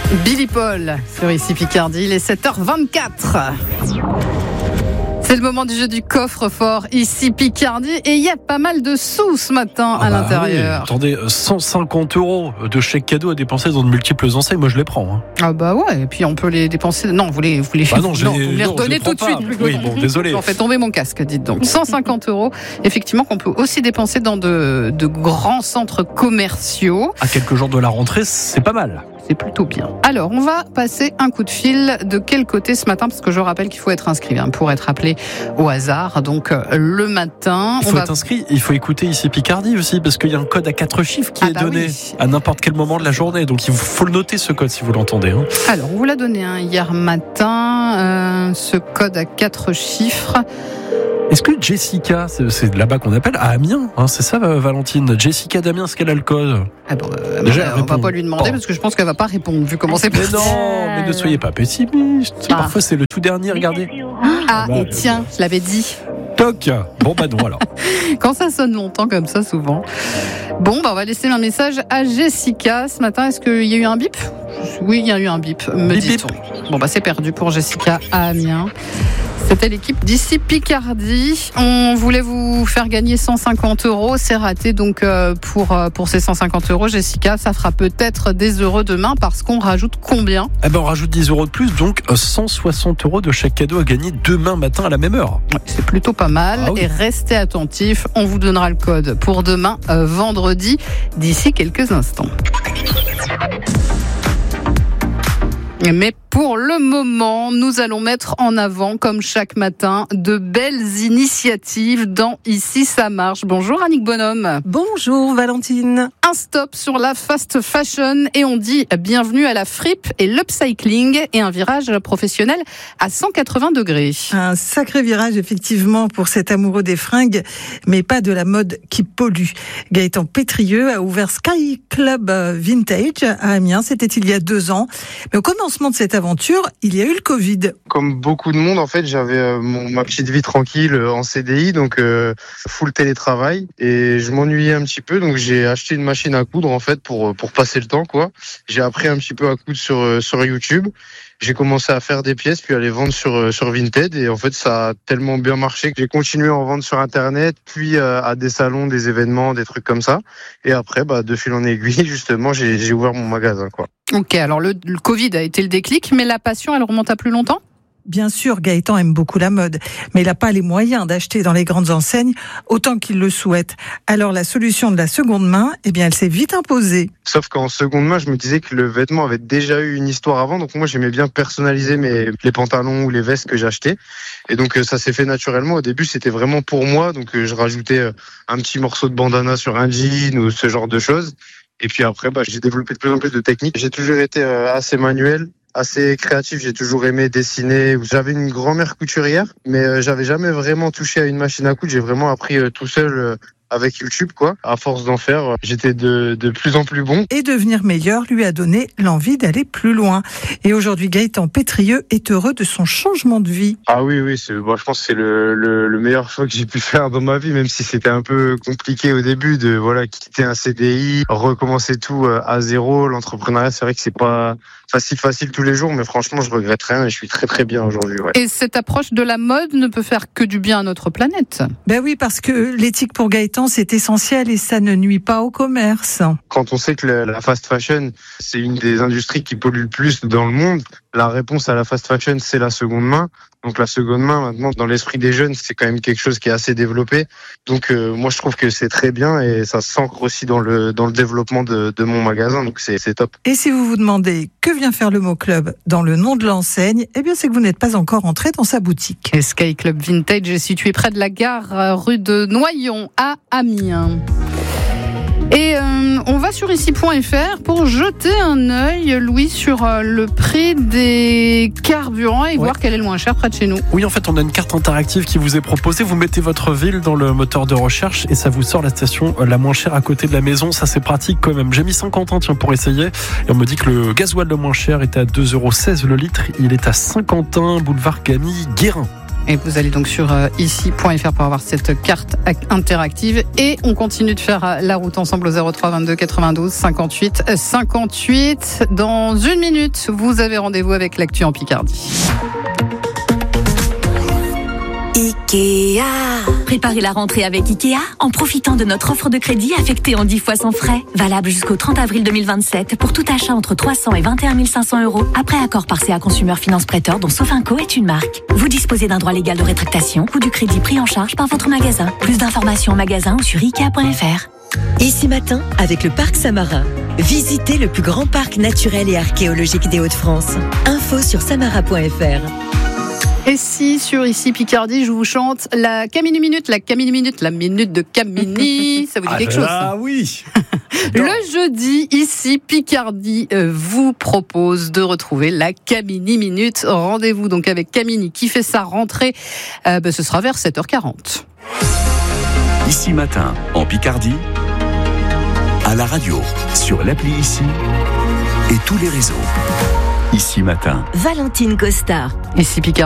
Billy Paul sur ici Picardie, il est 7h24. C'est le moment du jeu du coffre-fort ici Picardie et il y a pas mal de sous ce matin à l'intérieur. Oui. Attendez, 150 € de chèque cadeau à dépenser dans de multiples enseignes, moi je les prends. Hein. Ah bah ouais, et puis on peut les dépenser. Non, vous les redonnez tout de suite. Oui, bon, désolé. J'en fais tomber mon casque, dites donc. 150 €, effectivement, qu'on peut aussi dépenser dans de grands centres commerciaux. À quelques jours de la rentrée, c'est pas mal. C'est plutôt bien. Alors, on va passer un coup de fil. De quel côté ce matin? Parce que je rappelle qu'il faut être inscrit pour être appelé au hasard. Donc, le matin... Il faut être inscrit, il faut écouter ici Picardie aussi, parce qu'il y a un code à 4 chiffres qui est donné à n'importe quel moment de la journée. Donc, il faut le noter, ce code, si vous l'entendez. Hein. Alors, on vous l'a donné hier matin, ce code à 4 chiffres. Est-ce que Jessica, c'est là-bas qu'on appelle, à Amiens, hein, c'est ça Valentine? Jessica d'Amiens, est-ce qu'elle a le code? Déjà, on va pas lui demander parce que je pense qu'elle va pas répondre vu comment c'est passé. Mais non, mais ne soyez pas pessimiste. Parfois c'est le tout dernier, regardez. Et tiens, je l'avais dit. Toc. Bon bah non alors. Quand ça sonne longtemps comme ça souvent. Bon on va laisser un message à Jessica ce matin. Est-ce qu'il y a eu un bip? Oui, il y a eu un bip, me dit-on. Bon c'est perdu pour Jessica à Amiens. C'était l'équipe d'ici Picardie. On voulait vous faire gagner 150 €. C'est raté donc pour ces 150 €. Jessica, ça fera peut-être des heureux demain parce qu'on rajoute combien? On rajoute 10 € de plus, donc 160 € de chaque cadeau à gagner demain matin à la même heure. Ouais, c'est plutôt pas mal. Ah oui. Et restez attentifs. On vous donnera le code pour demain, vendredi, d'ici quelques instants. Mais pour le moment, nous allons mettre en avant, comme chaque matin, de belles initiatives dans Ici ça marche. Bonjour Annick Bonhomme. Bonjour Valentine. Un stop sur la fast fashion et on dit bienvenue à la fripe et l'upcycling et un virage professionnel à 180 degrés. Un sacré virage effectivement pour cet amoureux des fringues, mais pas de la mode qui pollue. Gaëtan Pétrieux a ouvert Sky Club Vintage à Amiens, c'était il y a 2 ans. Mais au commencement de cette aventure, il y a eu le Covid. Comme beaucoup de monde, en fait, j'avais ma petite vie tranquille en CDI, donc full télétravail, et je m'ennuyais un petit peu, donc j'ai acheté une machine à coudre en fait pour passer le temps, quoi. J'ai appris un petit peu à coudre sur YouTube. J'ai commencé à faire des pièces, puis à les vendre sur Vinted, et en fait ça a tellement bien marché que j'ai continué à en vendre sur Internet, puis à des salons, des événements, des trucs comme ça. Et après, de fil en aiguille, justement, j'ai ouvert mon magasin, quoi. Ok, alors le Covid a été le déclic, mais la passion, elle remonte à plus longtemps? Bien sûr, Gaëtan aime beaucoup la mode, mais il n'a pas les moyens d'acheter dans les grandes enseignes autant qu'il le souhaite. Alors la solution de la seconde main, elle s'est vite imposée. Sauf qu'en seconde main, je me disais que le vêtement avait déjà eu une histoire avant, donc moi j'aimais bien personnaliser les pantalons ou les vestes que j'achetais. Et donc ça s'est fait naturellement. Au début, c'était vraiment pour moi, donc je rajoutais un petit morceau de bandana sur un jean ou ce genre de choses. Et puis après, j'ai développé de plus en plus de techniques. J'ai toujours été assez manuel, assez créatif. J'ai toujours aimé dessiner. J'avais une grand-mère couturière, mais j'avais jamais vraiment touché à une machine à coudre. J'ai vraiment appris tout seul avec YouTube, quoi. À force d'en faire, j'étais de plus en plus bon. Et devenir meilleur lui a donné l'envie d'aller plus loin. Et aujourd'hui, Gaëtan Pétrieux est heureux de son changement de vie. Ah oui, je pense que c'est le meilleur choix que j'ai pu faire dans ma vie, même si c'était un peu compliqué au début de quitter un CDI, recommencer tout à zéro. L'entrepreneuriat, c'est vrai que c'est pas facile tous les jours, mais franchement, je regrette rien et je suis très très bien aujourd'hui. Ouais. Et cette approche de la mode ne peut faire que du bien à notre planète. Oui, parce que l'éthique pour Gaëtan, c'est essentiel et ça ne nuit pas au commerce. Quand on sait que la fast fashion, c'est une des industries qui pollue le plus dans le monde, la réponse à la fast fashion, c'est la seconde main. Donc la seconde main, maintenant, dans l'esprit des jeunes, c'est quand même quelque chose qui est assez développé. Donc moi, je trouve que c'est très bien et ça s'ancre aussi dans le développement de mon magasin. Donc c'est top. Et si vous vous demandez que vient faire le mot club dans le nom de l'enseigne, c'est que vous n'êtes pas encore entré dans sa boutique. Et Sky Club Vintage est situé près de la gare rue de Noyon à Amiens. Et on va sur ici.fr pour jeter un œil, Louis, sur le prix des carburants et voir quel est le moins cher près de chez nous. Oui, en fait, on a une carte interactive qui vous est proposée. Vous mettez votre ville dans le moteur de recherche et ça vous sort la station la moins chère à côté de la maison. Ça, c'est pratique quand même. J'ai mis Saint-Quentin, pour essayer. Et on me dit que le gasoil le moins cher est à 2,16 € le litre. Il est à Saint-Quentin, boulevard Camille Guérin. Et vous allez donc sur ici.fr pour avoir cette carte interactive. Et on continue de faire la route ensemble au 03 22 92 58 58. Dans une minute, vous avez rendez-vous avec l'actu en Picardie. Ikea. Préparez la rentrée avec Ikea en profitant de notre offre de crédit affectée en 10 fois sans frais. Valable jusqu'au 30 avril 2027 pour tout achat entre 300 et 21 500 €. Après accord par CA Consumer Finance Prêteur dont Sofinco est une marque. Vous disposez d'un droit légal de rétractation ou du crédit pris en charge par votre magasin. Plus d'informations en magasin ou sur Ikea.fr. Ici matin, avec le Parc Samarin. Visitez le plus grand parc naturel et archéologique des Hauts-de-France. Info sur samara.fr. Et si sur Ici Picardie, je vous chante la Camini Minute, la minute de Camini, ça vous dit quelque chose? Ah oui. Le jeudi, Ici Picardie vous propose de retrouver la Camini Minute. Rendez-vous donc avec Camini qui fait sa rentrée, ce sera vers 7h40. Ici matin, en Picardie, à la radio, sur l'appli Ici et tous les réseaux. Ici matin. Valentine Costa. Ici Picardie.